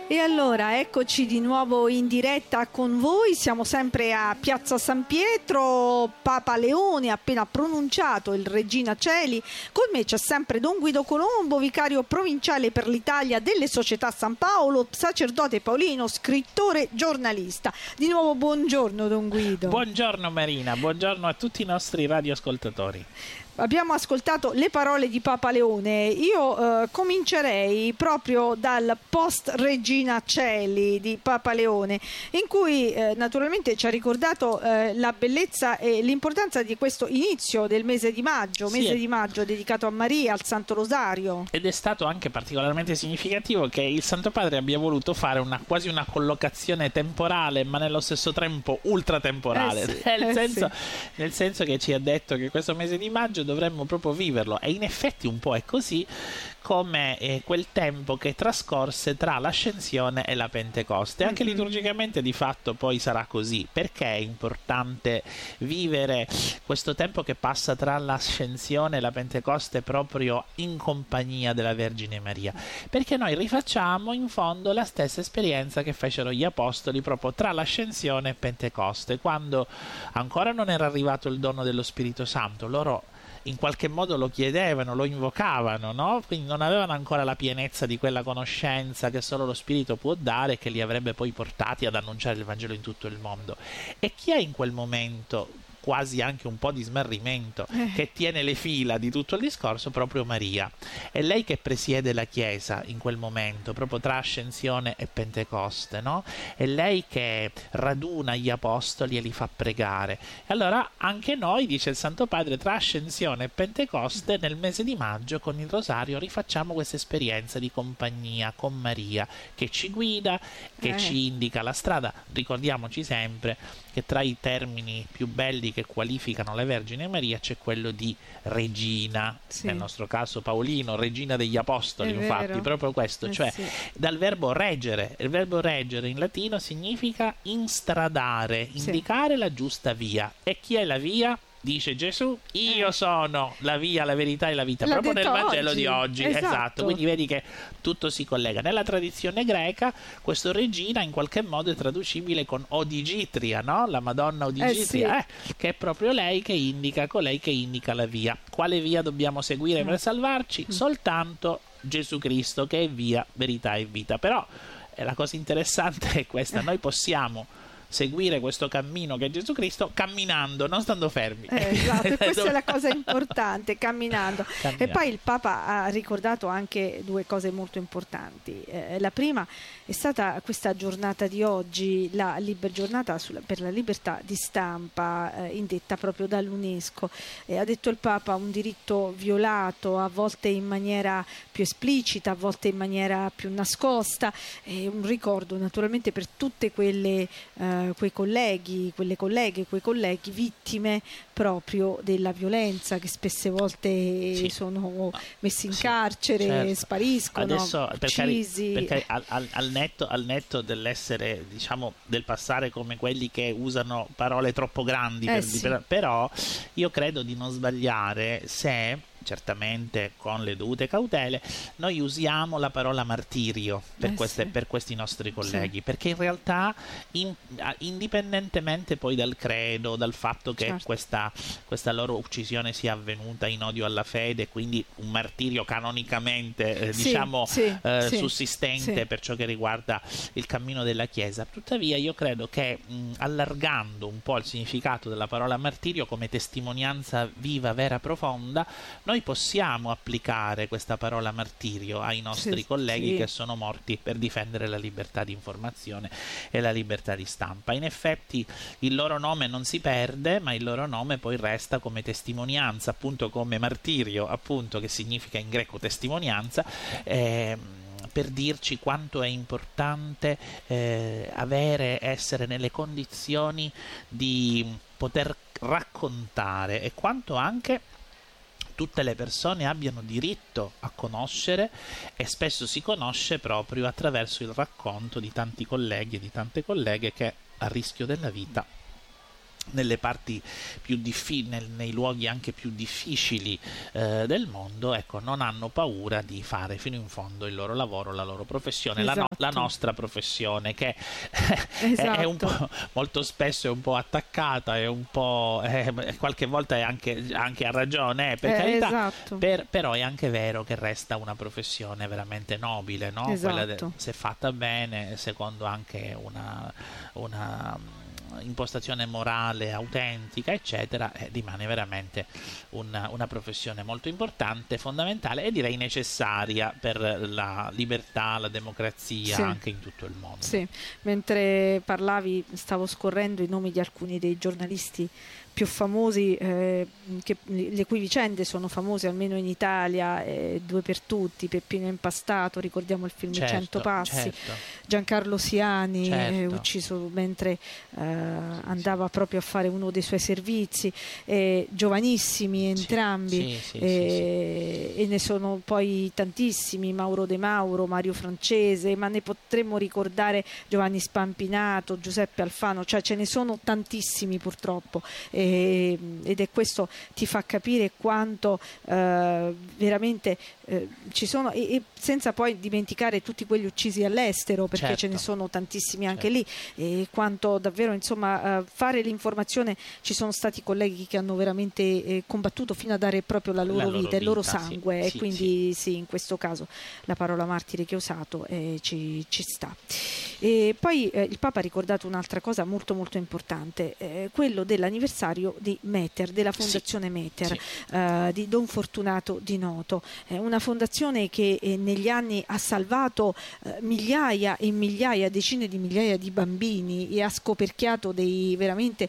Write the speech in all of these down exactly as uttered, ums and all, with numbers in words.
E allora eccoci di nuovo in diretta con voi, siamo sempre a Piazza San Pietro. Papa Leone ha appena pronunciato il Regina Coeli. Con me c'è sempre Don Guido Colombo, vicario provinciale per l'Italia delle Società San Paolo, sacerdote paolino, scrittore, giornalista. Di nuovo buongiorno Don Guido. Buongiorno Marina, buongiorno a tutti i nostri radioascoltatori. Abbiamo ascoltato le parole di Papa Leone. Io eh, comincerei proprio dal post Regina Coeli di Papa Leone, in cui eh, naturalmente ci ha ricordato eh, la bellezza e l'importanza di questo inizio del mese di maggio, Sì, mese è... di maggio dedicato a Maria, al Santo Rosario. Ed è stato anche particolarmente significativo che il Santo Padre abbia voluto fare una, quasi una collocazione temporale, ma nello stesso tempo ultratemporale, eh sì, nel, eh senso, sì. nel senso che ci ha detto che questo mese di maggio dovremmo proprio viverlo, e in effetti un po' è così, come eh, quel tempo che trascorse tra l'Ascensione e la Pentecoste. Anche mm-hmm. liturgicamente di fatto poi sarà così. Perché è importante vivere questo tempo che passa tra l'Ascensione e la Pentecoste proprio in compagnia della Vergine Maria? Perché noi rifacciamo in fondo la stessa esperienza che fecero gli Apostoli proprio tra l'Ascensione e Pentecoste, quando ancora non era arrivato il dono dello Spirito Santo. Loro in qualche modo lo chiedevano, lo invocavano, no? Quindi non avevano ancora la pienezza di quella conoscenza che solo lo Spirito può dare e che li avrebbe poi portati ad annunciare il Vangelo in tutto il mondo. E chi è in quel momento quasi anche un po' di smarrimento eh. che tiene le fila di tutto il discorso? Proprio Maria. È lei che presiede la Chiesa in quel momento, proprio tra Ascensione e Pentecoste, no? È lei che raduna gli Apostoli e li fa pregare. E allora anche noi, dice il Santo Padre, tra Ascensione e Pentecoste nel mese di maggio con il Rosario rifacciamo questa esperienza di compagnia con Maria, che ci guida, che eh. ci indica la strada. Ricordiamoci sempre che tra i termini più belli che qualificano la Vergine Maria c'è quello di regina, sì. nel nostro caso paolino, regina degli Apostoli, È infatti, vero. proprio questo, eh cioè sì. dal verbo reggere. Il verbo reggere in latino significa instradare, indicare sì. la giusta via. E chi è la via? Dice Gesù, io eh. sono la via, la verità e la vita, L'ha proprio nel Vangelo oggi. di oggi. Esatto. esatto. Quindi vedi che tutto si collega. Nella tradizione greca questo regina in qualche modo è traducibile con Odigitria, no? La Madonna Odigitria, eh sì. eh, che è proprio lei che indica, colei che indica la via. Quale via dobbiamo seguire mm. per salvarci? Mm. Soltanto Gesù Cristo, che è via, verità e vita. Però eh, la cosa interessante è questa: noi possiamo seguire questo cammino che è Gesù Cristo camminando, non stando fermi. Eh, esatto, e questa è la cosa importante, camminando. camminando. E poi il Papa ha ricordato anche due cose molto importanti. Eh, la prima è stata questa giornata di oggi, la liber giornata sulla, per la libertà di stampa, eh, indetta proprio dall'UNESCO. Eh, ha detto il Papa, un diritto violato, a volte in maniera più esplicita, a volte in maniera più nascosta. È un ricordo naturalmente per tutte quelle eh, quei colleghi, quelle colleghe, quei colleghi vittime proprio della violenza, che spesse volte sì. sono messi in sì, carcere, certo. spariscono, adesso, uccisi. Perché, perché al, al, al, netto, al netto dell'essere, diciamo, del passare come quelli che usano parole troppo grandi, eh per, sì. per, però io credo di non sbagliare se, certamente con le dovute cautele, noi usiamo la parola martirio per, eh queste, sì. per questi nostri colleghi, sì. perché in realtà in, indipendentemente poi dal credo, dal fatto che certo. questa, questa loro uccisione sia avvenuta in odio alla fede, quindi un martirio canonicamente eh, sì, diciamo sì, eh, sì, sussistente sì. per ciò che riguarda il cammino della Chiesa. Tuttavia io credo che mh, allargando un po' il significato della parola martirio come testimonianza viva, vera, profonda, noi possiamo applicare questa parola martirio ai nostri sì, colleghi sì. che sono morti per difendere la libertà di informazione e la libertà di stampa. In effetti il loro nome non si perde, ma il loro nome poi resta come testimonianza, appunto come martirio, appunto, che significa in greco testimonianza, eh, per dirci quanto è importante eh, avere, essere nelle condizioni di poter raccontare, e quanto anche tutte le persone abbiano diritto a conoscere, e spesso si conosce proprio attraverso il racconto di tanti colleghi e di tante colleghe che a rischio della vita nelle parti più diffi- nel, nei luoghi anche più difficili eh, del mondo, ecco, non hanno paura di fare fino in fondo il loro lavoro, la loro professione, esatto. la, no- la nostra professione, che esatto. è un po', molto spesso è un po' attaccata, è un po' eh, qualche volta è anche, anche a ragione, eh, per eh, carità, esatto. per, però è anche vero che resta una professione veramente nobile, no? Esatto. Quella de- se fatta bene, secondo anche una, una impostazione morale autentica, eccetera, eh, rimane veramente una, una professione molto importante, fondamentale e direi necessaria per la libertà, la democrazia, sì, anche in tutto il mondo. Sì, mentre parlavi stavo scorrendo i nomi di alcuni dei giornalisti più famosi, eh, che, le cui vicende sono famose almeno in Italia, eh, Due per tutti, Peppino Impastato, ricordiamo il film certo, Cento passi, certo. Giancarlo Siani, certo. eh, ucciso mentre eh, andava sì. proprio a fare uno dei suoi servizi, eh, giovanissimi entrambi, sì, sì, eh, sì, sì. e ne sono poi tantissimi, Mauro De Mauro, Mario Francese, ma ne potremmo ricordare Giovanni Spampinato, Giuseppe Alfano, cioè ce ne sono tantissimi purtroppo. Eh, ed è questo ti fa capire quanto eh, veramente eh, ci sono, e, e senza poi dimenticare tutti quelli uccisi all'estero, perché certo. ce ne sono tantissimi anche certo. lì, e quanto davvero insomma eh, fare l'informazione, ci sono stati colleghi che hanno veramente eh, combattuto fino a dare proprio la loro, la loro vita, il loro sangue, sì, e sì, quindi sì. sì, in questo caso la parola martire che ho usato eh, ci, ci sta. E poi eh, il Papa ha ricordato un'altra cosa molto molto importante, eh, quello dell'anniversario di Meter, della fondazione sì, Meter, sì. Uh, di Don Fortunato Di Noto, eh, una fondazione che eh, negli anni ha salvato eh, migliaia e migliaia, decine di migliaia di bambini, e ha scoperchiato dei veramente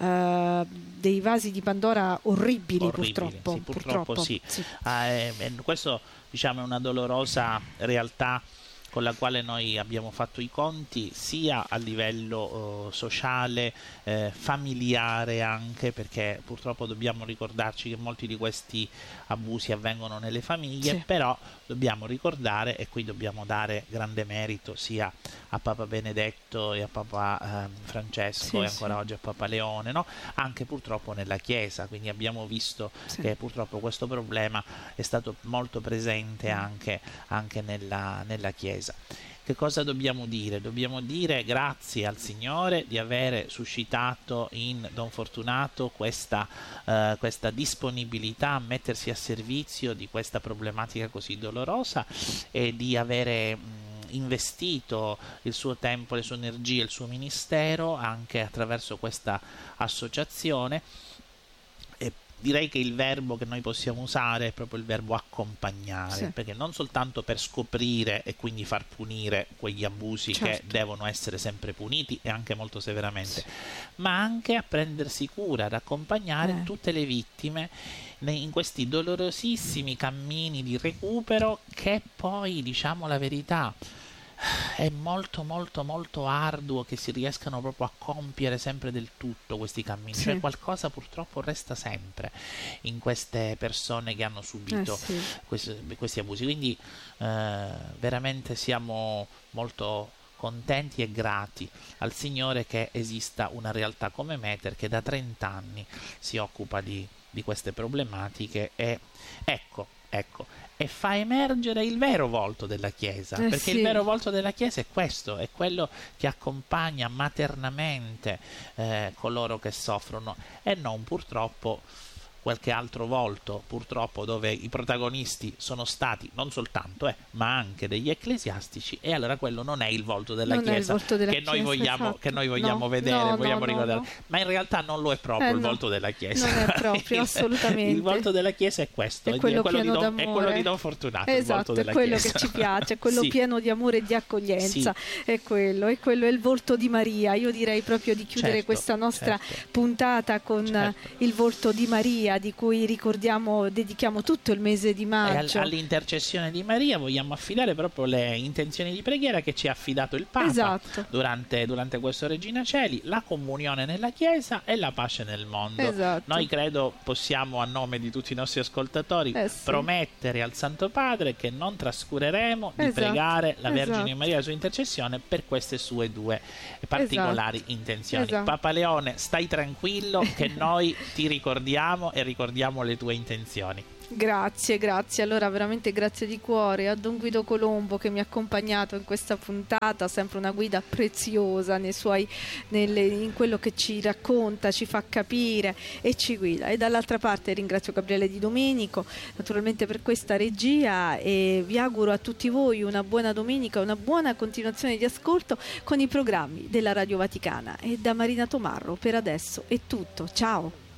uh, dei vasi di Pandora orribili, orribili purtroppo. Sì, purtroppo, purtroppo sì. sì. Ah, eh, questo diciamo è una dolorosa realtà con la quale noi abbiamo fatto i conti, sia a livello uh, sociale, eh, familiare anche, perché purtroppo dobbiamo ricordarci che molti di questi abusi avvengono nelle famiglie, sì. però dobbiamo ricordare, e qui dobbiamo dare grande merito sia a Papa Benedetto e a Papa eh, Francesco, sì, e ancora sì. oggi a Papa Leone, no? Anche purtroppo nella Chiesa, quindi abbiamo visto sì. che purtroppo questo problema è stato molto presente anche, anche nella, nella Chiesa. Che cosa dobbiamo dire? Dobbiamo dire grazie al Signore di avere suscitato in Don Fortunato questa, eh, questa disponibilità a mettersi a servizio di questa problematica così dolorosa, e di avere mh, investito il suo tempo, le sue energie, il suo ministero anche attraverso questa associazione. Direi che il verbo che noi possiamo usare è proprio il verbo accompagnare, sì. perché non soltanto per scoprire e quindi far punire quegli abusi certo. che devono essere sempre puniti, e anche molto severamente, sì. ma anche a prendersi cura, ad accompagnare eh. tutte le vittime in questi dolorosissimi cammini di recupero, che poi, diciamo la verità, è molto molto molto arduo che si riescano proprio a compiere sempre del tutto questi cammini, sì. cioè qualcosa purtroppo resta sempre in queste persone che hanno subito eh sì. questi, questi abusi, quindi eh, veramente siamo molto contenti e grati al Signore che esista una realtà come Meter, che da trenta anni si occupa di, di queste problematiche, e ecco, ecco e fa emergere il vero volto della Chiesa, eh perché sì. il vero volto della Chiesa è questo, è quello che accompagna maternamente eh, coloro che soffrono, e non purtroppo qualche altro volto, purtroppo, dove i protagonisti sono stati non soltanto eh, ma anche degli ecclesiastici, e allora quello non è il volto della non Chiesa volto della che, chiesa noi vogliamo, esatto. che noi vogliamo no, vedere, no, vogliamo no, ricordare, no, no. ma in realtà non lo è proprio eh, il no. volto della Chiesa. Non è proprio, il, assolutamente. Il volto della Chiesa è questo, è quello, è quello, di, don, è quello di Don Fortunato. Esatto, è quello Chiesa. che ci piace, quello sì. pieno di amore e di accoglienza, sì. è quello, è quello, è il volto di Maria. Io direi proprio di chiudere certo, questa nostra certo. puntata con certo. il volto di Maria, Maria, di cui ricordiamo, dedichiamo tutto il mese di maggio. E all'intercessione di Maria vogliamo affidare proprio le intenzioni di preghiera che ci ha affidato il Papa, esatto. durante, durante questo Regina Coeli, la comunione nella Chiesa e la pace nel mondo. Esatto. Noi credo possiamo, a nome di tutti i nostri ascoltatori, eh sì. promettere al Santo Padre che non trascureremo di esatto. pregare la Vergine esatto. Maria, la sua intercessione, per queste sue due particolari esatto. intenzioni. esatto. Papa Leone, stai tranquillo che noi ti ricordiamo e ricordiamo le tue intenzioni. Grazie, grazie. Allora veramente grazie di cuore a Don Guido Colombo che mi ha accompagnato in questa puntata, sempre una guida preziosa nei suoi, nelle, in quello che ci racconta, ci fa capire e ci guida. E dall'altra parte ringrazio Gabriele Di Domenico naturalmente per questa regia, e vi auguro a tutti voi una buona domenica, una buona continuazione di ascolto con i programmi della Radio Vaticana. E da Marina Tomarro per adesso è tutto. Ciao!